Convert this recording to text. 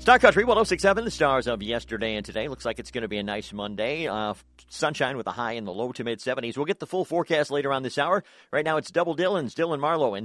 Star Country 106.7, the stars of yesterday and today. Looks like it's going to be a nice Monday. Sunshine with a high in the low to mid 70s. We'll get the full forecast later on this hour. Right now it's Double Dillons, Dylan Marlowe, and